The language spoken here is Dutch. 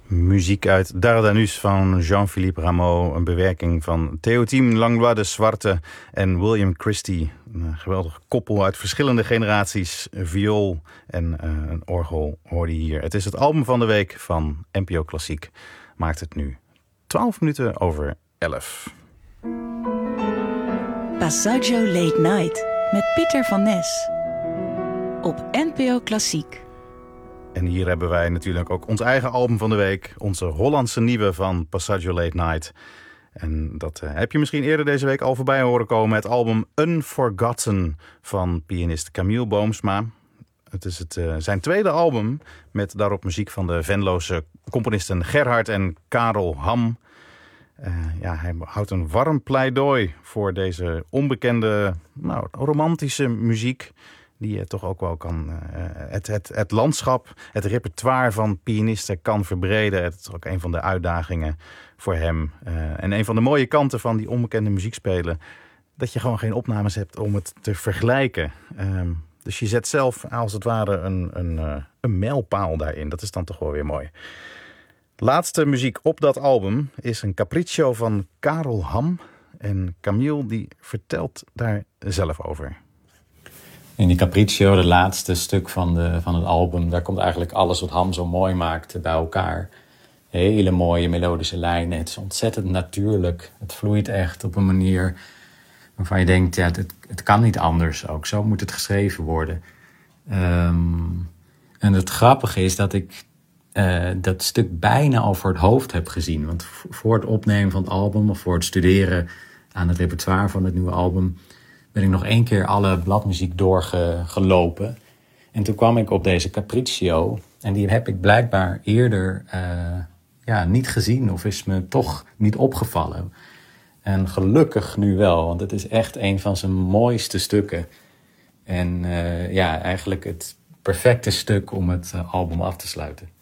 Muziek uit Dardanus van Jean-Philippe Rameau. Een bewerking van Théotime Langlois de Zwarte en William Christie. Een geweldig koppel uit verschillende generaties. Viool en een orgel hoorde je hier. Het is het album van de week van NPO Klassiek. Maakt het nu 12 minuten over 11. Passaggio Late Night met Pieter van Nes. Op NPO Klassiek. En hier hebben wij natuurlijk ook ons eigen album van de week. Onze Hollandse nieuwe van Passaggio Late Night. En dat heb je misschien eerder deze week al voorbij horen komen. Het album Unforgotten van pianist Camille Boomsma. Het is zijn tweede album met daarop muziek van de Venlose componisten Gerhard en Karel Ham. Hij houdt een warm pleidooi voor deze onbekende, romantische muziek. Die je toch ook wel kan het landschap, het repertoire van pianisten kan verbreden. Het is ook een van de uitdagingen voor hem. En een van de mooie kanten van die onbekende muziek spelen, dat je gewoon geen opnames hebt om het te vergelijken. Dus je zet zelf als het ware een mijlpaal daarin. Dat is dan toch wel weer mooi. Laatste muziek op dat album is een capriccio van Karel Ham. En Camille die vertelt daar zelf over. In die Capriccio, de laatste stuk van het album, daar komt eigenlijk alles wat Ham zo mooi maakt bij elkaar. Hele mooie melodische lijnen. Het is ontzettend natuurlijk. Het vloeit echt op een manier waarvan je denkt, ja, het kan niet anders ook. Zo moet het geschreven worden. En het grappige is dat ik dat stuk bijna al voor het hoofd heb gezien. Want voor het opnemen van het album of voor het studeren aan het repertoire van het nieuwe album ben ik nog 1 keer alle bladmuziek doorgelopen. En toen kwam ik op deze Capriccio. En die heb ik blijkbaar eerder niet gezien. Of is me toch niet opgevallen. En gelukkig nu wel. Want het is echt een van zijn mooiste stukken. En eigenlijk het perfecte stuk om het album af te sluiten.